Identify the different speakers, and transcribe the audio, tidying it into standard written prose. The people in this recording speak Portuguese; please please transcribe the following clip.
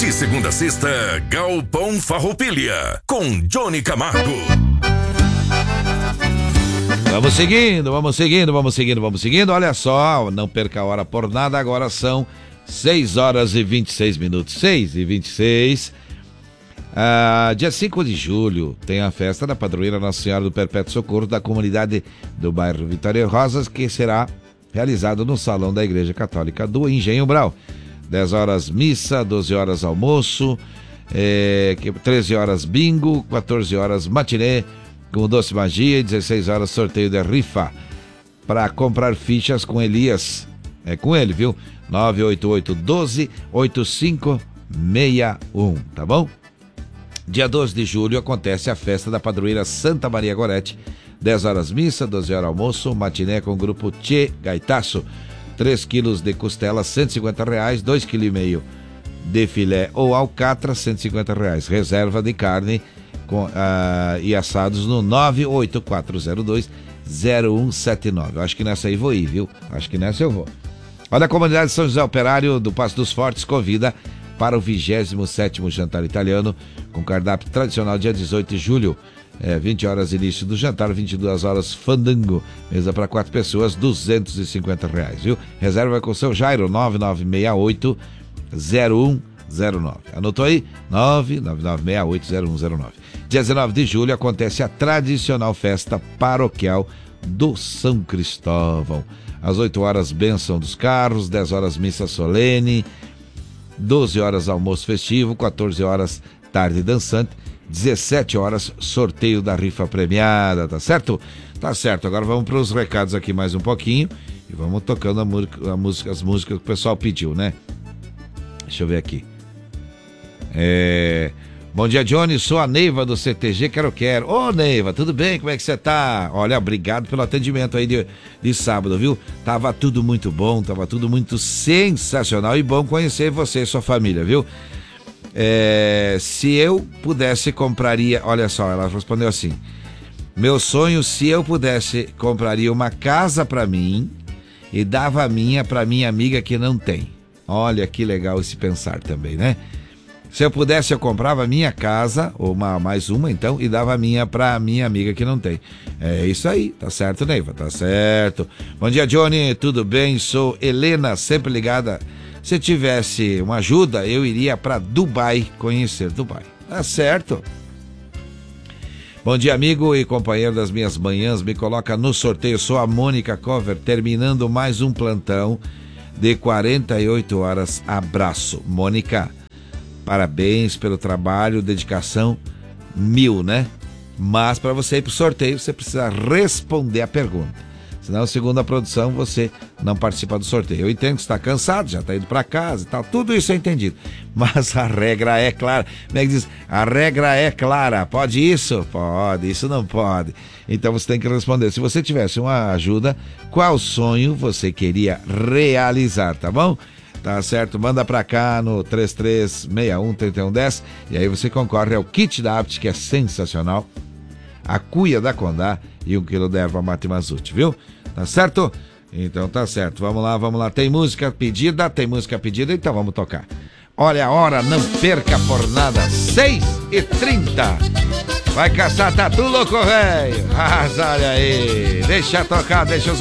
Speaker 1: De segunda a sexta, Galpão Farroupilha, com Johnny Camargo.
Speaker 2: Vamos seguindo. Olha só, não perca a hora por nada, agora são 6 horas e 26 minutos. 6h26. Dia 5 de julho tem a festa da padroeira Nossa Senhora do Perpétuo Socorro da comunidade do bairro Vitória Rosas, que será realizado no Salão da Igreja Católica do Engenho Brau. 10 horas missa, 12 horas almoço, 13 horas bingo, 14 horas matinê com doce magia e 16 horas sorteio de rifa. Para comprar fichas com Elias, é com ele, viu? 988-12-8561, tá bom? Dia 12 de julho acontece a festa da padroeira Santa Maria Gorete. 10 horas missa, 12 horas almoço, matiné com o grupo Tchê Gaitaço. 3 quilos de costela, R$150, 2,5 kg de filé ou alcatra, R$150. Reserva de carne e assados no 98402-0179. Acho que nessa aí vou ir, viu? Acho que nessa eu vou. Olha, a comunidade São José Operário do Passo dos Fortes convida para o 27º jantar italiano, com cardápio tradicional dia 18 de julho. 20 horas início do jantar, 22 horas fandango, mesa para 4 pessoas, R$250, viu? Reserva com o seu Jairo, 9968-0109. Anotou aí? 99968-0109. Dia 19 de julho acontece a tradicional festa paroquial do São Cristóvão. Às 8 horas, bênção dos carros, 10 horas missa solene, 12 horas almoço festivo, 14 horas tarde dançante, 17 horas sorteio da rifa premiada, tá certo? Tá certo, agora vamos para os recados aqui mais um pouquinho e vamos tocando as músicas que o pessoal pediu, né? Deixa eu ver aqui. Bom dia, Johnny, sou a Neiva do CTG Quero. Ô, Neiva, tudo bem? Como é que você tá? Olha, obrigado pelo atendimento aí de sábado, viu? Tava tudo muito bom, tava tudo muito sensacional e bom conhecer você e sua família, viu? Se eu pudesse, compraria... Olha só, ela respondeu assim: meu sonho, se eu pudesse, compraria uma casa pra mim e dava a minha pra minha amiga que não tem. Olha que legal esse pensar também, né? Se eu pudesse, eu comprava a minha casa, ou mais uma então, e dava a minha pra minha amiga que não tem. É isso aí, tá certo, Neiva? Tá certo. Bom dia, Johnny, tudo bem? Sou Helena, sempre ligada. Se tivesse uma ajuda, eu iria para Dubai, conhecer Dubai. Tá certo. Bom dia, amigo e companheiro das minhas manhãs. Me coloca no sorteio. Sou a Mônica Cover, terminando mais um plantão de 48 horas. Abraço, Mônica. Parabéns pelo trabalho, dedicação 1000, né? Mas para você ir pro sorteio, você precisa responder a pergunta. Senão, segundo a produção, você não participa do sorteio. Eu entendo que você está cansado, já está indo para casa e tal. Tudo isso é entendido. Mas a regra é clara. Como é que diz? A regra é clara. Pode isso? Pode. Isso não pode. Então você tem que responder. Se você tivesse uma ajuda, qual sonho você queria realizar, tá bom? Tá certo? Manda para cá no 3361-3110 e aí você concorre ao kit da Apt, que é sensacional. A cuia da Condá e 1 quilo de erva mate mazute, viu? Tá certo? Então tá certo. Vamos lá. Tem música pedida, então vamos tocar. Olha a hora, não perca por nada. 6h30. Vai caçar tatu, louco, velho. Olha aí. Deixa tocar, deixa os